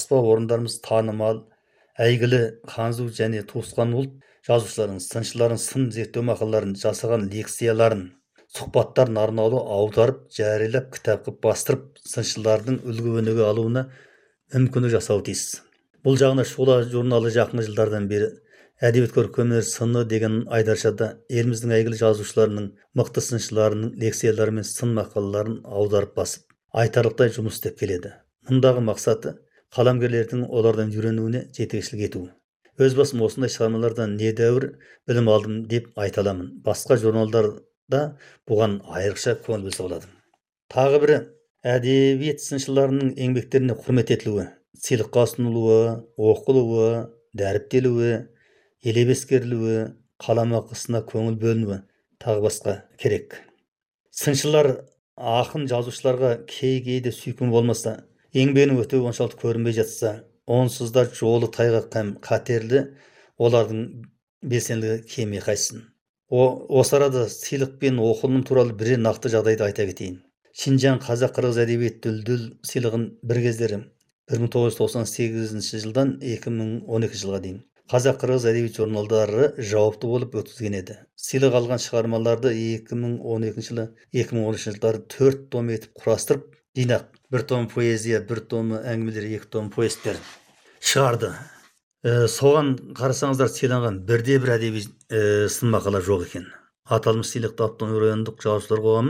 аспап орындарымыз танымал, әйгілі ханзу және туысқан ұлт жазушыларының, сыншылардың сын зерттеу мақалаларын жасаған лекцияларын, сұхбаттарын арнаулы аударып, жариялап, кітап қылып бастырып, сыншылардың үлгі-өнеге алуына мүмкіндік жасау тиіс. Бұл жағына Шұғыла журналы жақын жылдардан бері әдебиет көркемдер сыны деген айдаршада еліміздің әйгілі жазушыларының, мықты сыншыларының лекциялары мен сын мақалаларын аударып басып, айтарлықтай жұмыс істеп келеді. Мұндағы мақсаты қаламгерлердің олардан үйренуіне жетекшілік ету. Өз басым осындай шығармалардан недәуір білім алдым деп айта аламын. Басқа журналдарда бұған айрықша көңіл бөлсе болады. Тағы бірі әдебиет сыншыларының еңбектеріне құрмет етілуі, сыйлыққа ұсынылуы, оқылуы, дәріптелуі, елеп-ескерілуі, қаламақысына көңіл бөлінуі тағы басқа керек. Сыншылар ақын жазушыларға кей-кейде сүйкім болмаса, еңбегінің өтеуі оншалықты көрінбей жатса, онсыз да жолы тайғақ һәм қатерлі, олардың белсенділігі кеме қайсын. Осы арада сыйлық пен оқылым туралы бір нақты жағдайды айта кетейін. Шинжаң қазақ-қырғыз әдебиет дүлдүл сыйлығын бір кездері 1998 жылдан 2012 жылға дейін қазақ-қырғыз әдебиет журналдары жауапты болып өткізген еді. Сыйлық алған шығармаларды 2012 жылы, 2013 жылдары 4 том етіп құрастырып, жинақ, 1 том поэзия, 1 том әңгімелер, 2 том повесттер шығарды. Соған қарасаңыздар, сыйланған бірде-бір әдеби сын мақала жоқ екен. Аталмыш сыйлықты Автономия райондық жазушылар қоғамы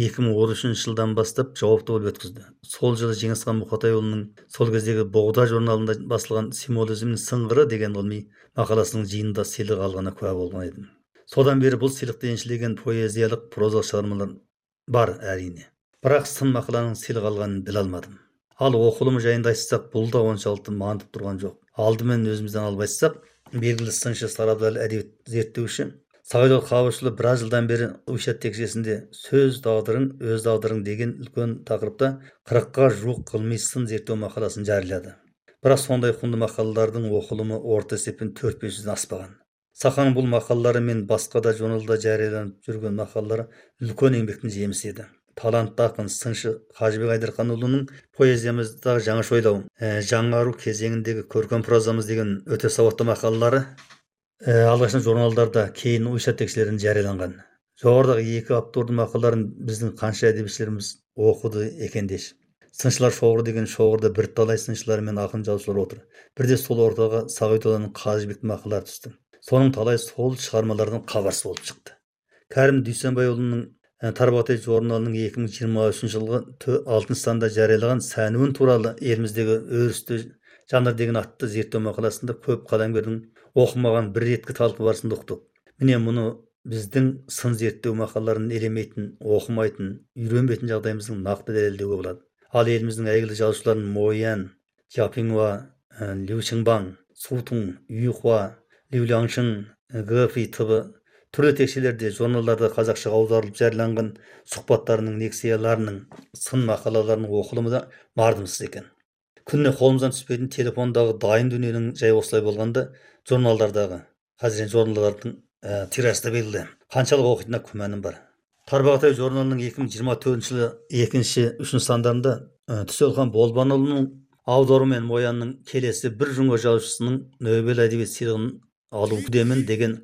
2013 жылдан бастап жауапты болып өткізді. Сол жылы Жеңісхан Мұқатайұлының сол кездегі Боғда журналында басылған «Символизмнің сыңғыры» деген ғылыми мақаласының жиынында сыйлық алғанына куә болған едім. Содан бері бұл сыйлықты еншілеген поэзиялық, прозалық шығармалар бар әрине. Бірақ сын мақаланың сыйлық алғанын біле алмадым. Ал оқылымы жайында айтсақ, бұл да оншалықты маңдып тұрған жоқ. Алдымен өзімізден алып айтсақ, белгілі сыншы, сарабдал әдебиет зерттеуші Сағидолла Қабышұлы біраз жылдан бері Уйшат текшесінде «Сөз тағдырың, өз тағдырың» деген үлкен тақырыпта 40-қа жуық ғылыми сын зерттеу мақаласын жариялады. Бірақ сондай құнды мақалалардың оқылымы орта есеппен 4-500-ден аспаған. Саханың бұл мақалалары мен басқа да журналда жарияланып жүрген мақалалары үлкен еңбектің жемісі еді. Талантты ақын сыншы Қажыбек Айдарханұлының поэзиямыздағы жаңаша ойлау, жаңару кезеңіндегі көркем прозамыз деген өте сауатты мақалалары алғашында журналдарда, кейін Уйшат текшелерін жарияланған. Жоғарыдағы екі автордың мақалаларын біздің қанша әдебиетшілеріміз оқыды екен деші. Сыншылар шоғыры деген шоғырда бірталай сыншылар мен ақын жазушылар отыр. Бірде сол ортаға Сағидолланың Қажыбектің мақалалары түсті. Соның талай сол шығармалардан хабарсыз болып шықты. Кәрім Дүйсенбайұлының Тарбағатай журналының 2023 жылғы 6 санда жариялаған «Сәнуін» туралы еліміздегі өрісті жанр деген атты зерттеу мақаласында көп қаламгердің оқымаған бір реткі талқы барысында ұқтық. Міне мұны біздің сын зерттеу мақалаларын елемейтін, оқымайтын, үйренбейтін жағдайымыздың нақты дәлелдеуге болады. Ал еліміздің әйгілі жазушыларын Мо Ян, Жапинхуа, Лю Шыңбаң, Су Тун, Ю Хуа, Лю Ляншың, Гэ Фи Тыбы түрлі текшелерде, журналдарда қазақша аударылып жарияланған сұхбаттарының, лекцияларының, сын мақалаларының оқылымы да мардымсыз екен. Күніне қолымыздан түспейтін телефондағы дайын дүниенің жай осылай болғанда, журналдардағы, қазір журналдардың тирасы да белгілі. Қаншалық оқитынына күмәнім бар. Тарбағатай журналының 2024 жылы 2-3 сандарында Түселхан Болбанұлының аударумен Мо Янның келесі бір жұңға жазушысының Нобель әдебиет сыйлығын алу күтемін деген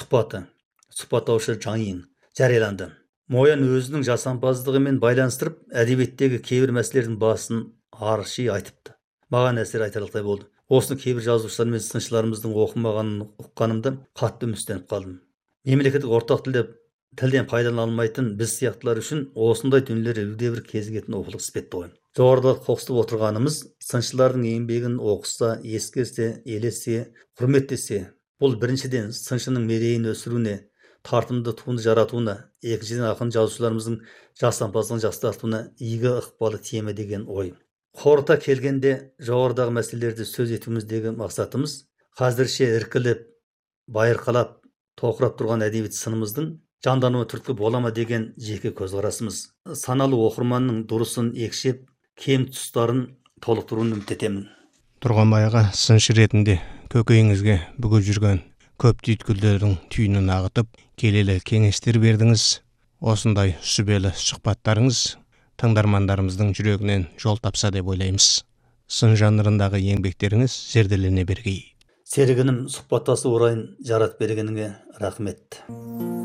сұхбаттаушы Жаңин жарияланды. Мо Ян өзінің жасампаздығымен байланыстырып, әдебиеттегі кейбір мәселелердің басын арши айтыпты. Маған әсер айтарлықтай болды. Осыны кейбір жазушылар мен сыншыларымыздың оқымағанын ұққанымда қатты үміттеніп қалдым. Мемлекеттік ортақ тілден пайдалана алмайтын біз сияқтылар үшін осындай дүниелер әлде бір кезігетін оқулық іспетті ғой. Жоғарыда қоқсытып отырғанымыз сыншылардың еңбегін оқыса, ескерсе, елесе, құрметтесе, бұл біріншіден сыншының мерейін өсіруіне, тартымды туынды жаратуына, екіншіден ақын жазушыларымыздың жасампаздығын жақсартуына игі ықпалы тиеме деген ой. Қорыта келгенде жоғарыдағы мәселелерді сөз етуіміздегі мақсатымыз қазірше іркіліп, байырқалап, тоқырап тұрған әдебиет сынымыздың жандануы түрткі бола ма деген жеке көзқарасымыз. Саналы оқырманның дұрысын екшеп, кем тұстарын толықтыруын үміт етемін. Тұрғанбайға сыншы ретінде көкейіңізге бүгіп жүрген көп түйткілдердің түйінін ағытып, келелі кеңестер бердіңіз. Осындай сүбелі сұхбаттарыңыз тыңдармандарымыздың жүрегінен жол тапса деп ойлаймыз. сын жанрындағы еңбектеріңіз зерделене бергей. Серігінім сұхбаттасу орайын жарат бергеніңе рахмет.